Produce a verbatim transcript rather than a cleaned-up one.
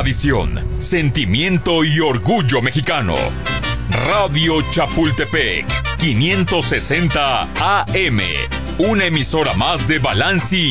tradición, sentimiento y orgullo mexicano. Radio Chapultepec, quinientos sesenta A M, una emisora más de Balanci